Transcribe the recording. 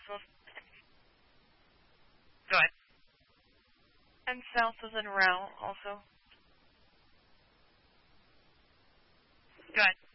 Go ahead. And south is in Rao also. Go ahead.